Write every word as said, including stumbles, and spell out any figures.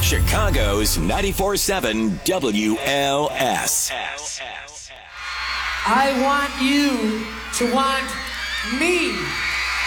Chicago's ninety-four seven W L S. I want you to want me.